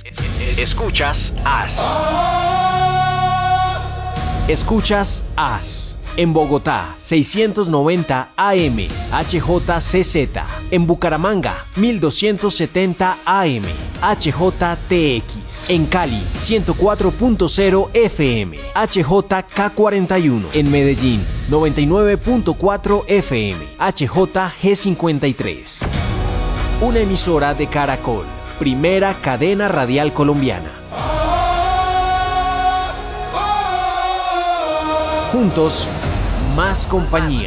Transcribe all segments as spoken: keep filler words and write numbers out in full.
Escuchas As. Escuchas As. En Bogotá, seiscientos noventa A M, H J C Z. En Bucaramanga, mil doscientos setenta A M, H J T X. En Cali, ciento cuatro punto cero F M, H J K cuarenta y uno. En Medellín, noventa y nueve punto cuatro F M, H J G cincuenta y tres. Una emisora de Caracol, primera cadena radial colombiana. Juntos, más compañía.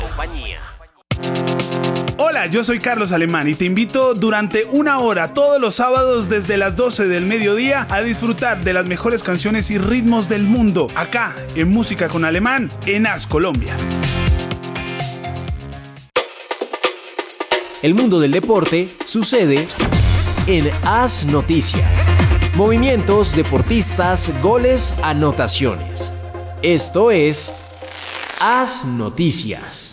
Hola, yo soy Carlos Alemán y te invito durante una hora todos los sábados desde las doce del mediodía a disfrutar de las mejores canciones y ritmos del mundo, acá en Música con Alemán, en As Colombia. El mundo del deporte sucede en As Noticias. Movimientos, deportistas, goles, anotaciones. Esto es As Noticias.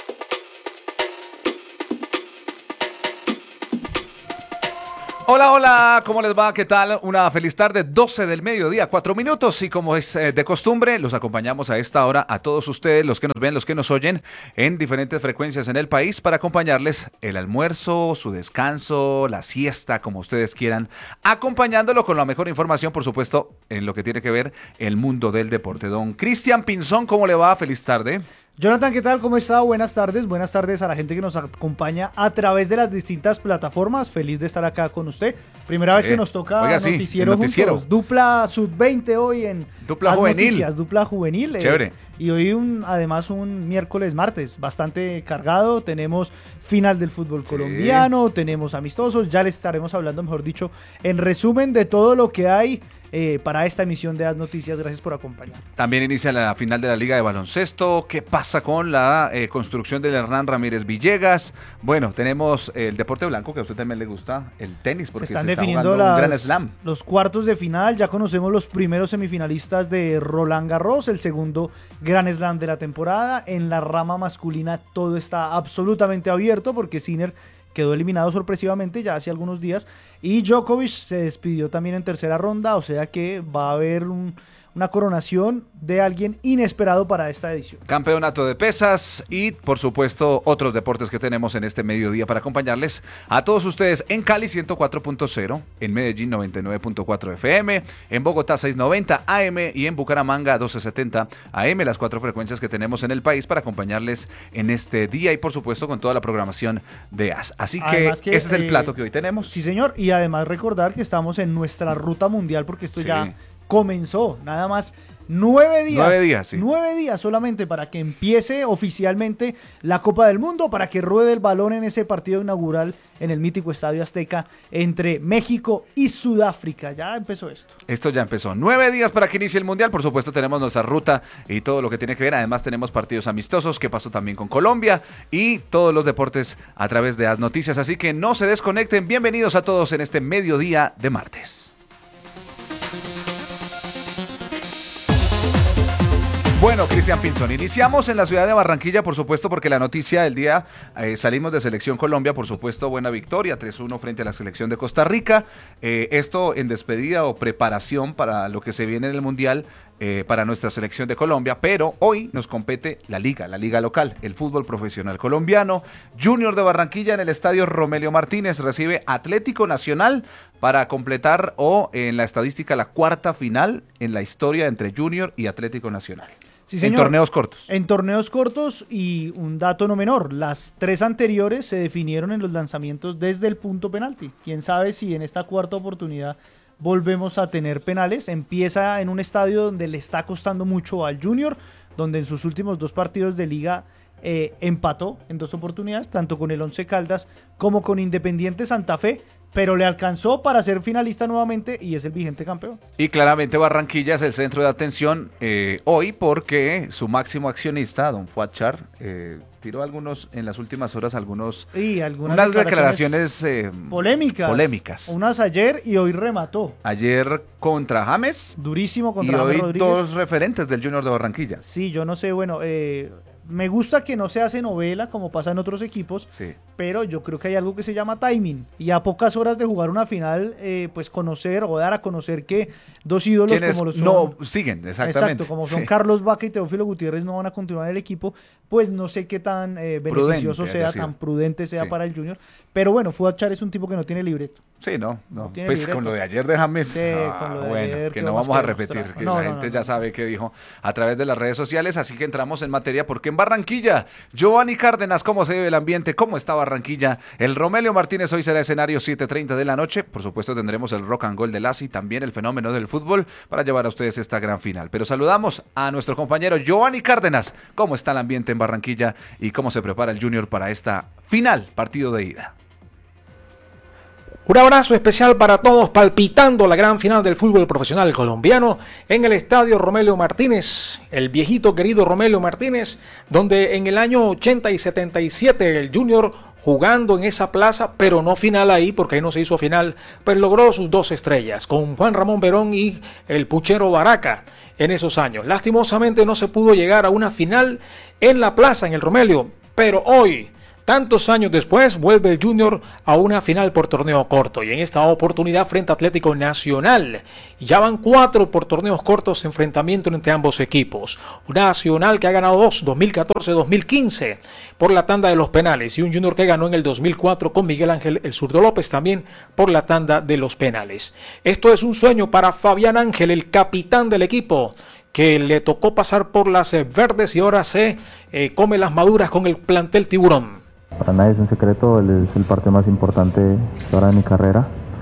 Hola, hola, ¿cómo les va? ¿Qué tal? Una feliz tarde, doce del mediodía, cuatro minutos, y como es eh, de costumbre, los acompañamos a esta hora a todos ustedes, los que nos ven, los que nos oyen en diferentes frecuencias en el país, para acompañarles el almuerzo, su descanso, la siesta, como ustedes quieran, acompañándolo con la mejor información, por supuesto, en lo que tiene que ver el mundo del deporte. Don Cristian Pinzón, ¿cómo le va? Feliz tarde. Jonathan, ¿qué tal? ¿Cómo está? Buenas tardes. Buenas tardes a la gente que nos acompaña a través de las distintas plataformas. Feliz de estar acá con usted. Primera vez Eh, que nos toca oiga, sí, noticiero, el noticiero. juntos. Dupla sub veinte hoy en Dupla As juvenil. Noticias, dupla juvenil. eh, Chévere. Y hoy un, además un miércoles, martes, bastante cargado. Tenemos final del fútbol Sí. colombiano, tenemos amistosos. Ya les estaremos hablando, mejor dicho, en resumen de todo lo que hay eh, para esta emisión de As Noticias. Gracias por acompañar. También inicia la final de la Liga de Baloncesto. ¿Qué pasa con la eh, construcción del Hernán Ramírez Villegas? Bueno, tenemos el deporte blanco, que a usted también le gusta, el tenis, porque Se se, están está definiendo jugando un las- gran slam. los cuartos de final. Ya conocemos los primeros semifinalistas de Roland Garros, el segundo Gran Slam de la temporada. En la rama masculina todo está absolutamente abierto porque Sinner quedó eliminado sorpresivamente ya hace algunos días y Djokovic se despidió también en tercera ronda, o sea que va a haber un, una coronación de alguien inesperado para esta edición. Campeonato de pesas y, por supuesto, otros deportes que tenemos en este mediodía para acompañarles a todos ustedes en Cali ciento cuatro punto cero, en Medellín noventa y nueve punto cuatro F M, en Bogotá seiscientos noventa A M y en Bucaramanga mil doscientos setenta A M, las cuatro frecuencias que tenemos en el país para acompañarles en este día y, por supuesto, con toda la programación de A S. Así que, Además que, ese es el eh, plato que hoy tenemos. Sí, señor, y además recordar que estamos en nuestra ruta mundial porque esto Sí. ya comenzó, nada más nueve días. Nueve días, sí. Nueve días solamente para que empiece oficialmente la Copa del Mundo, para que ruede el balón en ese partido inaugural en el mítico Estadio Azteca entre México y Sudáfrica. Ya empezó esto. Esto ya empezó. Nueve días para que inicie el Mundial. Por supuesto, tenemos nuestra ruta y todo lo que tiene que ver. Además, tenemos partidos amistosos. ¿Qué pasó también con Colombia? Y todos los deportes a través de As Noticias. Así que no se desconecten. Bienvenidos a todos en este mediodía de martes. Bueno, Cristian Pinzón, iniciamos en la ciudad de Barranquilla, por supuesto, porque la noticia del día, eh, salimos de Selección Colombia, por supuesto, buena victoria, tres uno frente a la selección de Costa Rica. Eh, esto en despedida o preparación para lo que se viene en el Mundial eh, para nuestra selección de Colombia, pero hoy nos compete la liga, la liga local, el fútbol profesional colombiano. Junior de Barranquilla en el estadio Romelio Martínez recibe Atlético Nacional para completar o en la estadística la cuarta final en la historia entre Junior y Atlético Nacional. Sí, señor. En torneos cortos. En torneos cortos, y un dato no menor, las tres anteriores se definieron en los lanzamientos desde el punto penalti. Quién sabe si en esta cuarta oportunidad volvemos a tener penales. Empieza en un estadio donde le está costando mucho al Junior, donde en sus últimos dos partidos de liga eh, empató en dos oportunidades, tanto con el Once Caldas como con Independiente Santa Fe, pero le alcanzó para ser finalista nuevamente y es el vigente campeón. Y claramente Barranquilla es el centro de atención eh, hoy porque su máximo accionista, don Fuad Char, eh, tiró algunos en las últimas horas algunos Y algunas unas declaraciones, declaraciones eh, polémicas. polémicas. Unas ayer y hoy remató. Ayer contra James Durísimo y contra hoy James Rodríguez. dos referentes del Junior de Barranquilla. Sí, yo no sé, bueno, eh, me gusta que no se hace novela como pasa en otros equipos, Sí. pero yo creo que hay algo que se llama timing. Y a pocas horas de jugar una final, eh, pues conocer o dar a conocer que dos ídolos Quienes como los son... no siguen, exactamente. Exacto, como son Sí. Carlos Vaca y Teófilo Gutiérrez no van a continuar en el equipo, pues no sé qué tan eh, beneficioso Prudente sea, haya sido. tan prudente sea Sí. para el Junior. Pero bueno, Fuad Char es un tipo que no tiene libreto. Sí, no, no. No tiene Pues libreto. con lo de ayer de James, Sí, ah, con lo de bueno, ayer, que ¿qué no más vamos a queremos repetir, mostrar? que No, la no, gente no, ya no. sabe qué dijo a través de las redes sociales, así que entramos en materia porque en Barranquilla, Giovanni Cárdenas, ¿cómo se ve el ambiente? ¿Cómo está Barranquilla? El Romelio Martínez hoy será escenario siete treinta de la noche, por supuesto tendremos el rock and gold de Lassi, también el fenómeno del fútbol para llevar a ustedes esta gran final. Pero saludamos a nuestro compañero Giovanni Cárdenas, ¿cómo está el ambiente en Barranquilla y cómo se prepara el Junior para esta final, partido de ida? Un abrazo especial para todos, palpitando la gran final del fútbol profesional colombiano en el estadio Romelio Martínez, el viejito querido Romelio Martínez, donde en el año ochenta y setenta y siete el Junior, jugando en esa plaza, pero no final ahí, porque ahí no se hizo final, pues logró sus dos estrellas, con Juan Ramón Verón y el Puchero Baraca en esos años. Lastimosamente no se pudo llegar a una final en la plaza, en el Romelio, pero hoy, tantos años después, vuelve el Junior a una final por torneo corto y en esta oportunidad frente a Atlético Nacional. Ya van cuatro por torneos cortos enfrentamiento entre ambos equipos. Un Nacional que ha ganado dos, dos mil catorce, dos mil quince por la tanda de los penales y un Junior que ganó en el dos mil cuatro con Miguel Ángel El Zurdo López también por la tanda de los penales. Esto es un sueño para Fabián Ángel, el capitán del equipo, que le tocó pasar por las verdes y ahora se eh, come las maduras con el plantel tiburón. Para nadie es un secreto, él es el parte más importante ahora de mi carrera.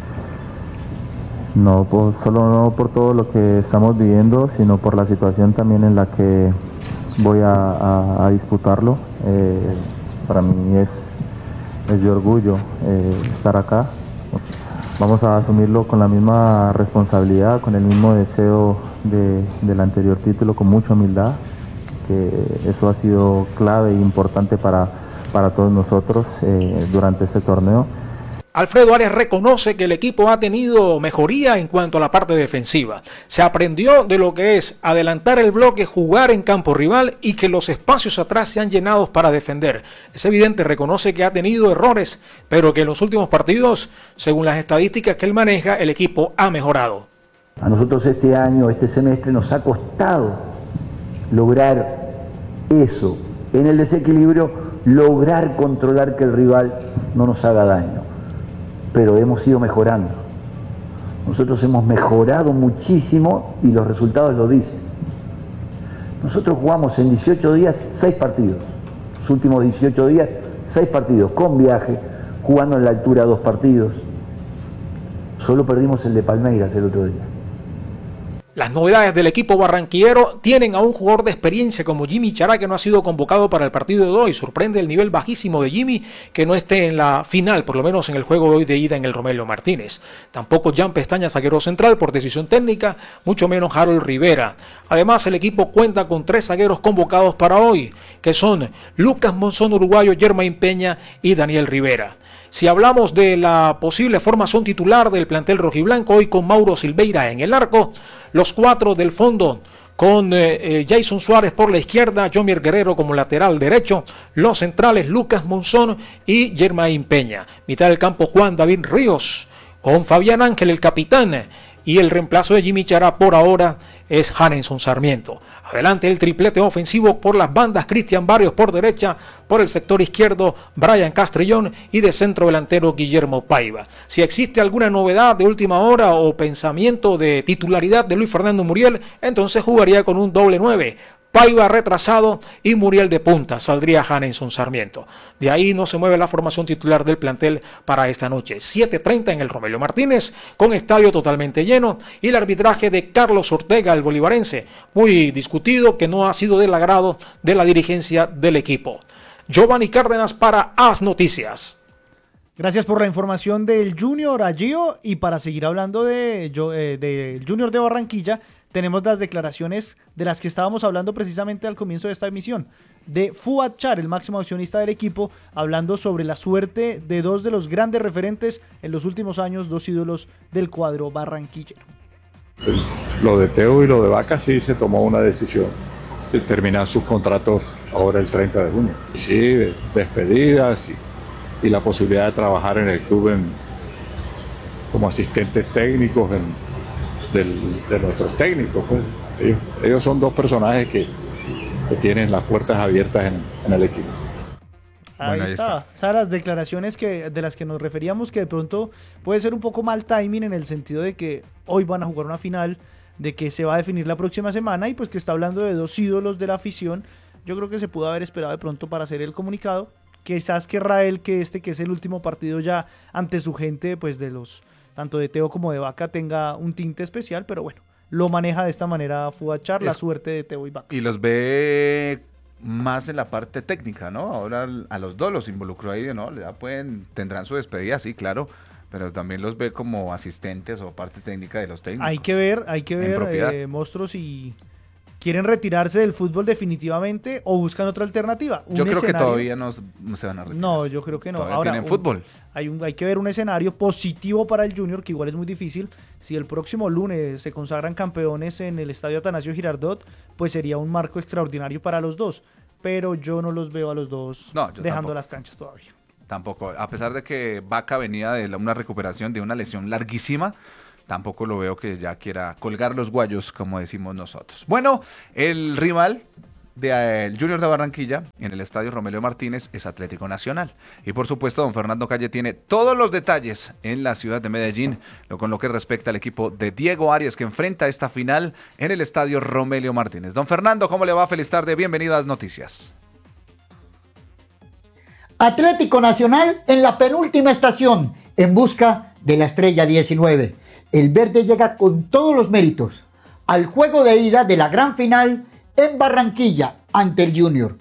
No por, solo no por todo lo que estamos viviendo, sino por la situación también en la que voy a, a, a disputarlo. Eh, para mí es, es de orgullo eh, estar acá. Vamos a asumirlo con la misma responsabilidad, con el mismo deseo de, del anterior título, con mucha humildad, que eso ha sido clave e importante para para todos nosotros eh, durante este torneo. Alfredo Arias reconoce que el equipo ha tenido mejoría en cuanto a la parte defensiva. Se aprendió de lo que es adelantar el bloque, jugar en campo rival y que los espacios atrás se han llenado para defender. Es evidente, reconoce que ha tenido errores, pero que en los últimos partidos, según las estadísticas que él maneja, el equipo ha mejorado. A nosotros este año, este semestre, nos ha costado lograr eso, en el desequilibrio, lograr controlar que el rival no nos haga daño, pero hemos ido mejorando. Nosotros hemos mejorado muchísimo y los resultados lo dicen. Nosotros jugamos en dieciocho días seis partidos, los últimos dieciocho días seis partidos, con viaje, jugando en la altura dos partidos. Solo perdimos el de Palmeiras el otro día. Las novedades del equipo barranquillero tienen a un jugador de experiencia como Jimmy Chará, que no ha sido convocado para el partido de hoy. Sorprende el nivel bajísimo de Jimmy, que no esté en la final, por lo menos en el juego de hoy de ida en el Romelio Martínez. Tampoco Jan Pestaña, zaguero central, por decisión técnica, mucho menos Harold Rivera. Además, el equipo cuenta con tres zagueros convocados para hoy, que son Lucas Monzón, uruguayo, Germain Peña y Daniel Rivera. Si hablamos de la posible formación titular del plantel rojiblanco, hoy con Mauro Silveira en el arco, los cuatro del fondo con eh, eh, Jason Suárez por la izquierda, Jomier Guerrero como lateral derecho, los centrales Lucas Monzón y Germain Peña. Mitad del campo Juan David Ríos, con Fabián Ángel el capitán, y el reemplazo de Jimmy Chará por ahora es Hanenson Sarmiento. Adelante el triplete ofensivo por las bandas, Cristian Barrios por derecha, por el sector izquierdo Brian Castrillón y de centro delantero Guillermo Paiva. Si existe alguna novedad de última hora o pensamiento de titularidad de Luis Fernando Muriel, entonces jugaría con un doble nueve. Paiva retrasado y Muriel de punta, saldría Hanenson Sarmiento. De ahí no se mueve la formación titular del plantel para esta noche. siete treinta en el Romelio Martínez, con estadio totalmente lleno, y el arbitraje de Carlos Ortega, el bolivarense, muy discutido, que no ha sido del agrado de la dirigencia del equipo. Giovanni Cárdenas para As Noticias. Gracias por la información del Junior a Gio, y para seguir hablando de, eh, del Junior de Barranquilla, tenemos las declaraciones de las que estábamos hablando precisamente al comienzo de esta emisión, de Fuad Char, el máximo accionista del equipo, hablando sobre la suerte de dos de los grandes referentes en los últimos años, dos ídolos del cuadro barranquillero. Lo de Teo y lo de Vaca sí se tomó una decisión. terminan sus contratos ahora el treinta de junio. Sí, de, despedidas y, y la posibilidad de trabajar en el club en, como asistentes técnicos en, del, de nuestros técnicos. Pues. Ellos, ellos son dos personajes que, que tienen las puertas abiertas en, en el equipo. Ahí, Bueno, ahí está. está. O sea, las declaraciones que, de las que nos referíamos, que de pronto puede ser un poco mal timing en el sentido de que hoy van a jugar una final, de que se va a definir la próxima semana y pues que está hablando de dos ídolos de la afición. Yo creo que se pudo haber esperado de pronto para hacer el comunicado. Quizás querrá él que este, que es el último partido ya ante su gente, pues de los, tanto de Teo como de Vaca, tenga un tinte especial, pero bueno, lo maneja de esta manera Fugachar, la Es- suerte de Teo y Vaca. Y los ve más en la parte técnica, ¿no? Ahora a los dos los involucró ahí, ¿no? Ya pueden, tendrán su despedida, sí, claro, pero también los ve como asistentes o parte técnica de los técnicos. Hay que ver, hay que En ver, propiedad. eh, monstruos, si quieren retirarse del fútbol definitivamente o buscan otra alternativa. Un Yo creo que escenario- todavía no, no se van a retirar. No, yo creo que no. Todavía Ahora, tienen un- fútbol. Hay, un, hay que ver un escenario positivo para el Junior, que igual es muy difícil. Si el próximo lunes se consagran campeones en el estadio Atanasio Girardot, pues sería un marco extraordinario para los dos. Pero yo no los veo a los dos No, yo dejando tampoco. las canchas todavía. Tampoco, a pesar de que Vaca venía de la- una recuperación de una lesión larguísima, tampoco lo veo que ya quiera colgar los guayos, como decimos nosotros. Bueno, el rival del Junior de Barranquilla en el estadio Romelio Martínez es Atlético Nacional. Y por supuesto, don Fernando Calle tiene todos los detalles en la ciudad de Medellín, lo con lo que respecta al equipo de Diego Arias que enfrenta esta final en el estadio Romelio Martínez. Don Fernando, ¿cómo le va? Feliz tarde, bienvenido a las noticias. Atlético Nacional en la penúltima estación, en busca de la estrella diecinueve. El verde llega con todos los méritos al juego de ida de la gran final en Barranquilla ante el Junior.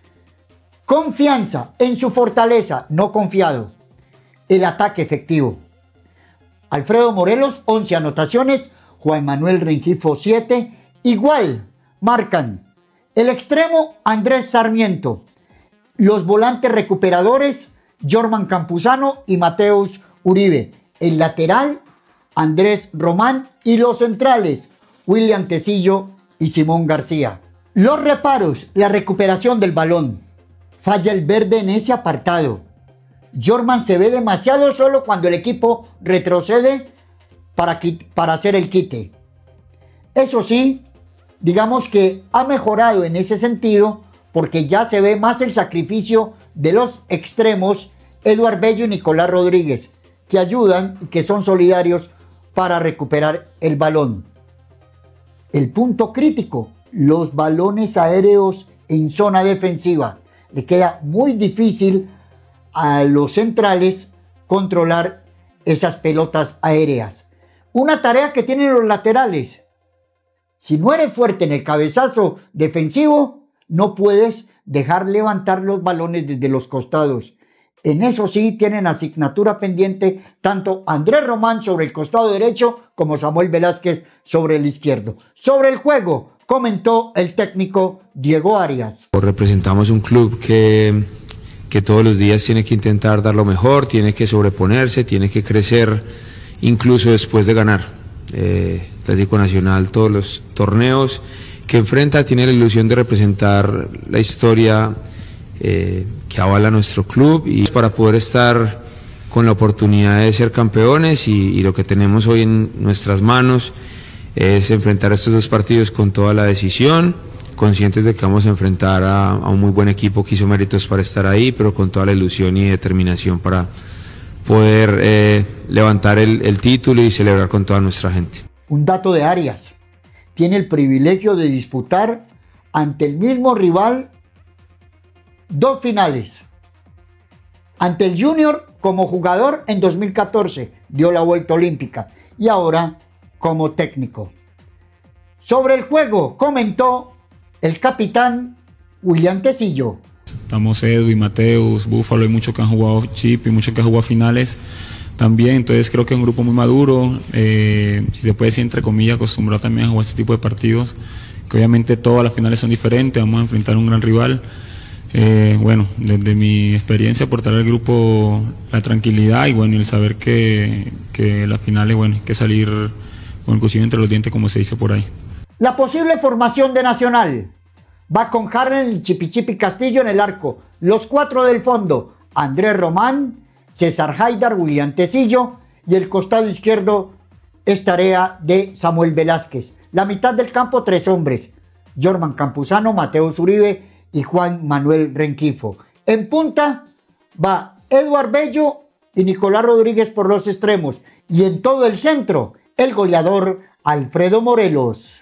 Confianza en su fortaleza, no confiado. El ataque efectivo. Alfredo Morelos, once anotaciones. Juan Manuel Rengifo, siete. Igual marcan el extremo Andrés Sarmiento. Los volantes recuperadores, Jorman Campuzano y Mateus Uribe. El lateral, Andrés Román. Y los centrales, William Tecillo y Simón García. Los reparos, la recuperación del balón. Falla el verde en ese apartado. Jorman se ve demasiado solo cuando el equipo retrocede para, para hacer el quite. Eso sí, digamos que ha mejorado en ese sentido porque ya se ve más el sacrificio de los extremos Eduard Bello y Nicolás Rodríguez, que ayudan y que son solidarios para recuperar el balón. El punto crítico, los balones aéreos en zona defensiva. Le queda muy difícil a los centrales controlar esas pelotas aéreas. Una tarea que tienen los laterales. Si no eres fuerte en el cabezazo defensivo, no puedes dejar levantar los balones desde los costados. En eso sí tienen asignatura pendiente tanto Andrés Román sobre el costado derecho como Samuel Velázquez sobre el izquierdo. Sobre el juego, comentó el técnico Diego Arias. Representamos un club que, que todos los días tiene que intentar dar lo mejor, tiene que sobreponerse, tiene que crecer incluso después de ganar. Eh, Atlético Nacional, todos los torneos que enfrenta, tiene la ilusión de representar la historia eh, que avala nuestro club y para poder estar con la oportunidad de ser campeones y, y lo que tenemos hoy en nuestras manos es enfrentar estos dos partidos con toda la decisión, conscientes de que vamos a enfrentar a, a un muy buen equipo que hizo méritos para estar ahí, pero con toda la ilusión y determinación para poder eh, levantar el, el título y celebrar con toda nuestra gente. Un dato de Arias, tiene el privilegio de disputar ante el mismo rival dos finales. Ante el Junior como jugador en dos mil catorce, dio la vuelta olímpica y ahora como técnico. Sobre el juego comentó el capitán William Tecillo. Estamos Edu y Mateus, Búfalo, hay muchos que han jugado chip y muchos que han jugado finales también, entonces creo que es un grupo muy maduro, eh, si se puede decir entre comillas, acostumbrado también a jugar este tipo de partidos, que obviamente todas las finales son diferentes, vamos a enfrentar a un gran rival. Eh, bueno, desde mi experiencia aportar al grupo la tranquilidad y bueno, el saber que, que las finales, bueno, hay que salir con el cuchillo entre los dientes, como se dice por ahí. La posible formación de Nacional. Va con Harlen y Chipichipi Castillo en el arco. Los cuatro del fondo, Andrés Román, César Haidar, William Tecillo, y el costado izquierdo es tarea de Samuel Velázquez. La mitad del campo, tres hombres, Jorman Campuzano, Mateo Zuribe y Juan Manuel Rengifo. En punta va Eduard Bello y Nicolás Rodríguez por los extremos. Y en todo el centro, el goleador Alfredo Morelos.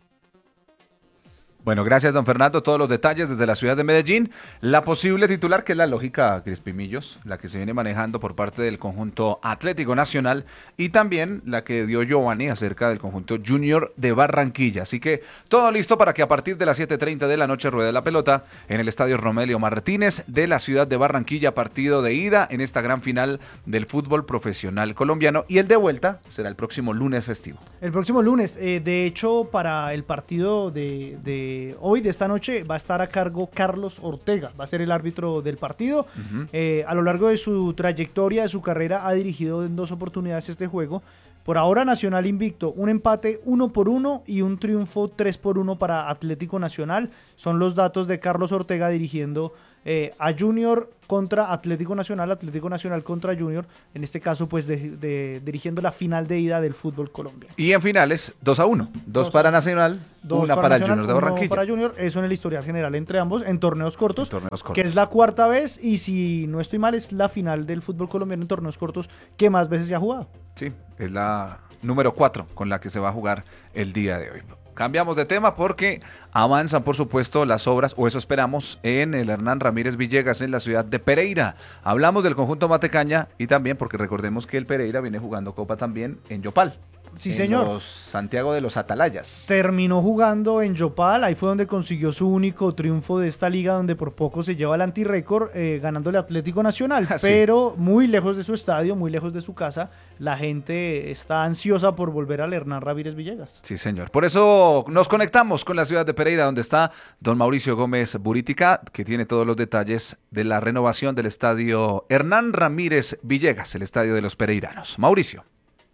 Bueno, gracias, don Fernando. Todos los detalles desde la ciudad de Medellín. La posible titular, que es la lógica, Crispimillos, la que se viene manejando por parte del conjunto Atlético Nacional, y también la que dio Giovanni acerca del conjunto Junior de Barranquilla. Así que todo listo para que a partir de las siete treinta de la noche ruede la pelota en el estadio Romelio Martínez de la ciudad de Barranquilla. Partido de ida en esta gran final del fútbol profesional colombiano, y el de vuelta será el próximo lunes festivo. El próximo lunes. Eh, de hecho, para el partido de... de hoy, de esta noche, va a estar a cargo Carlos Ortega, va a ser el árbitro del partido. Uh-huh. eh, a lo largo de su trayectoria, de su carrera, ha dirigido en dos oportunidades este juego. Por ahora, Nacional invicto, un empate uno por uno y un triunfo tres por uno para Atlético Nacional. Son los datos de Carlos Ortega dirigiendo eh, a Junior contra Atlético Nacional, Atlético Nacional contra Junior, en este caso pues de, de, dirigiendo la final de ida del fútbol colombiano. Y en finales, dos a uno, dos, dos para Nacional, dos una para, para Nacional, Junior de Barranquilla. Para Junior, eso en el historial general entre ambos, en torneos cortos, en torneos cortos, que es la cuarta vez, y si no estoy mal, es la final del fútbol colombiano en torneos cortos que más veces se ha jugado. Sí, es la número cuatro con la que se va a jugar el día de hoy. Cambiamos de tema porque avanzan, por supuesto, las obras, o eso esperamos, en el Hernán Ramírez Villegas en la ciudad de Pereira. Hablamos del conjunto Matecaña y también porque recordemos que el Pereira viene jugando Copa también en Yopal. Sí, en señor. Los Santiago de los Atalayas. Terminó jugando en Yopal, ahí fue donde consiguió su único triunfo de esta liga, donde por poco se lleva el antirrécord, eh, ganándole Atlético Nacional, sí. Pero muy lejos de su estadio, muy lejos de su casa. La gente está ansiosa por volver al Hernán Ramírez Villegas. Sí, señor. Por eso nos conectamos con la ciudad de Pereira, donde está don Mauricio Gómez Burítica, que tiene todos los detalles de la renovación del estadio Hernán Ramírez Villegas, el estadio de los pereiranos. Mauricio.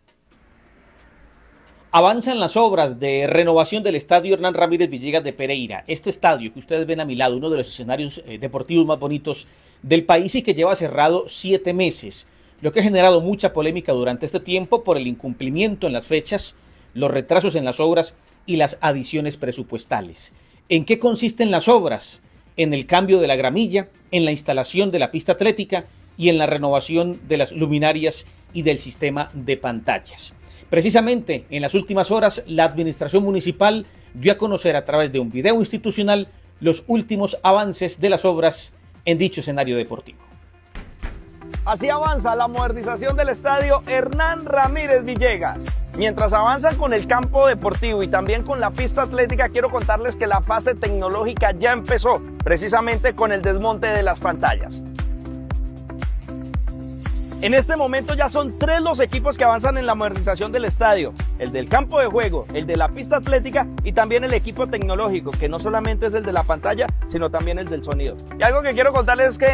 Avanzan las obras de renovación del estadio Hernán Ramírez Villegas de Pereira. Este estadio que ustedes ven a mi lado, uno de los escenarios eh, deportivos más bonitos del país y que lleva cerrado siete meses. Lo que ha generado mucha polémica durante este tiempo por el incumplimiento en las fechas, los retrasos en las obras y las adiciones presupuestales. ¿En qué consisten las obras? En el cambio de la gramilla, en la instalación de la pista atlética y en la renovación de las luminarias y del sistema de pantallas. Precisamente en las últimas horas, la administración municipal dio a conocer a través de un video institucional los últimos avances de las obras en dicho escenario deportivo. Así avanza la modernización del estadio Hernán Ramírez Villegas. Mientras avanzan con el campo deportivo y también con la pista atlética, quiero contarles que la fase tecnológica ya empezó, precisamente con el desmonte de las pantallas. En este momento ya son tres los equipos que avanzan en la modernización del estadio. El del campo de juego, el de la pista atlética y también el equipo tecnológico, que no solamente es el de la pantalla, sino también el del sonido. Y algo que quiero contarles es que